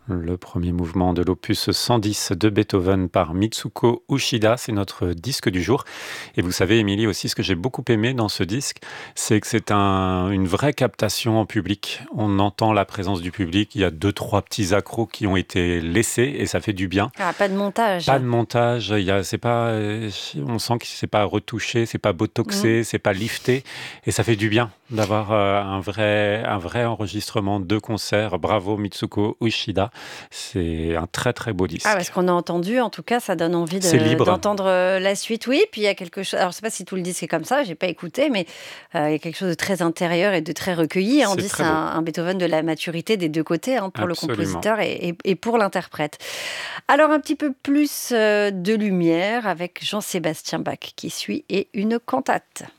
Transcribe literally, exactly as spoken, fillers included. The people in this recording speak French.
Le premier mouvement de l'opus cent dix de Beethoven par Mitsuko Uchida, c'est notre disque du jour. Et vous savez, Émilie, aussi, ce que j'ai beaucoup aimé dans ce disque, c'est que c'est un, une vraie captation en public. On entend la présence du public, il y a deux, trois petits accros qui ont été laissés et ça fait du bien. Ah, pas de montage. Pas de montage, il y a, c'est pas, euh, on sent que c'est pas retouché, c'est pas Mmh. botoxé, c'est pas lifté, et ça fait du bien d'avoir euh, un vrai, un vrai enregistrement de concert. Bravo Mitsuko Ushida, c'est un très très beau Ah, parce disque. qu'on a entendu, en tout cas, ça donne envie C'est de libre, d'entendre, heu, la suite. Oui, puis il y a quelque chose, alors je sais pas si tout le disque est comme ça, j'ai pas écouté, mais heu, il y a quelque chose de très intérieur et de très recueilli, hein. On c'est dit très c'est beau, un un Beethoven de la maturité des deux côtés, hein, pour le absolument. compositeur et et et pour l'interprète. Alors un petit peu plus, heu, de lumière avec Jean-Sébastien Bach qui suit et une cantate.